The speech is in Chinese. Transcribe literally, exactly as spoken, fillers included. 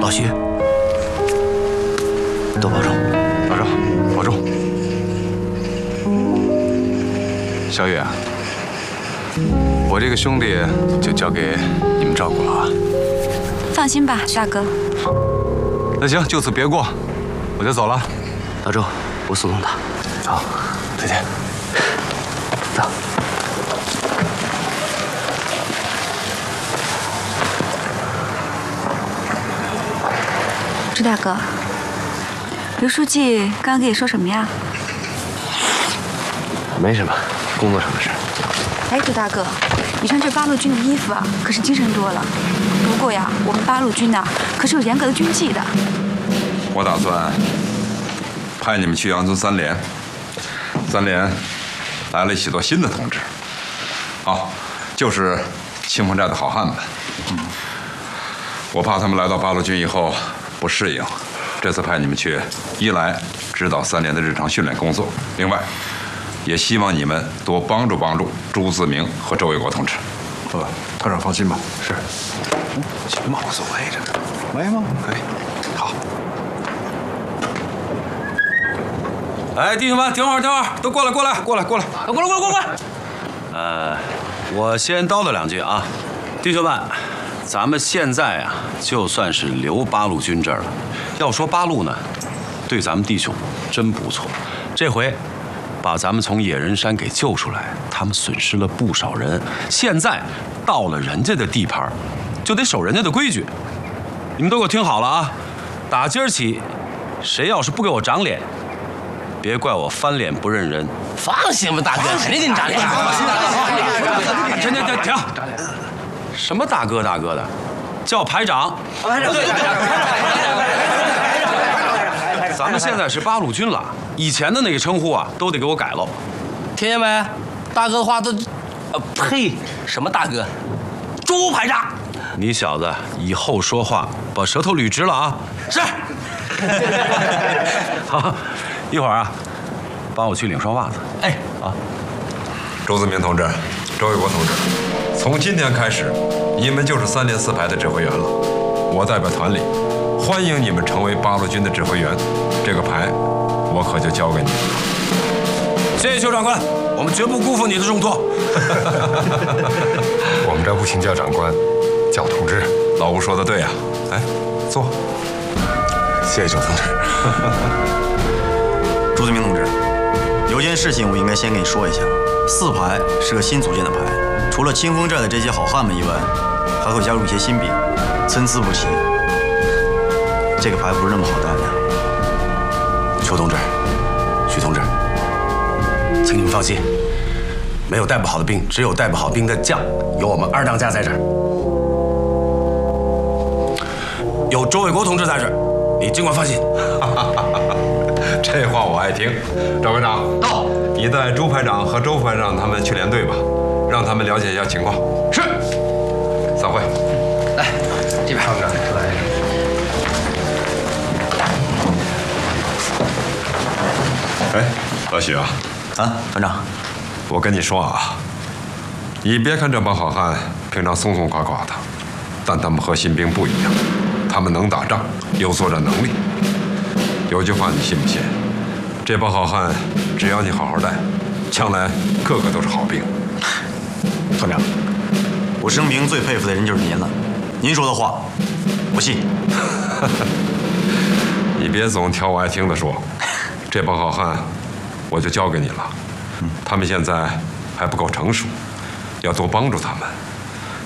老徐，多保重， 保重，保重。小雨啊，我这个兄弟就交给你们照顾了啊。 放心吧，大哥。 那行，就此别过，我就走了。 老周，我送送他。 好，再见。 走。 朱大哥，刘书记刚刚跟你说什么呀？ 没什么，工作上的事。 哎，朱大哥，你穿这八路军的衣服啊，可是精神多了。不过呀，我们八路军呐，可是有严格的军纪的。 我打算派你们去杨村三连，三连来了许多新的同志，好，就是清风寨的好汉们。嗯，我怕他们来到八路军以后不适应，这次派你们去，一来指导三连的日常训练工作，另外也希望你们多帮助帮助朱自明和周卫国同志。 呃，团长放心吧。是。 行吧，无所谓这个。 没吗？可以。好。 哎，弟兄们，停会儿，停会儿，都过来，过来，过来，过来，过来，过来，过来，过来。呃，我先叨叨两句啊，弟兄们，咱们现在啊，就算是留八路军这儿了。要说八路呢，对咱们弟兄真不错。这回把咱们从野人山给救出来，他们损失了不少人。现在到了人家的地盘，就得守人家的规矩。你们都给我听好了啊！打今儿起，谁要是不给我长脸，别怪我翻脸不认人。 放心吧，大哥，肯定给你长脸。 停停停停！什么大哥大哥的，叫排长。排长，对，排长。咱们现在是八路军了，以前的那个称呼啊，都得给我改了。 听见没？大哥的话都，呃，呸，什么大哥？朱排长。 你小子以后说话把舌头捋直了啊！ 是。 好，一会儿啊，帮我去领双袜子。 哎， 啊， 周自明同志，周卫国同志，从今天开始，你们就是三连四排的指挥员了。我代表团里欢迎你们成为八路军的指挥员，这个牌我可就交给你们了。 谢谢邱长官，我们绝不辜负你的重托。 我们这不请教长官，叫同志。 老吴说的对呀、啊，哎，坐。 谢谢周同志。 朱自明同志，有件事情我应该先跟你说一下。四排是个新组建的排，除了清风寨的这些好汉们以外，还会加入一些新兵，参差不齐。这个牌不是那么好带的。 邱同志，徐同志，请你们放心，没有带不好的兵，只有带不好兵的将。有我们二当家在这儿，有周卫国同志在这儿，你尽管放心。 这话我爱听。赵排长到，你带朱排长和周排长他们去连队吧，让他们了解一下情况。 是。 散会。 来，这边。团长来。 哎，老许啊。 啊，团长， 我跟你说啊，你别看这帮好汉平常松松垮垮的，但他们和新兵不一样，他们能打仗，有作战能力。有句话你信不信？这帮好汉，只要你好好带，将来个个都是好兵。 团长，我生平最佩服的人就是您了。您说的话，我信。 你别总挑我爱听的说。这帮好汉，我就交给你了。他们现在还不够成熟，要多帮助他们。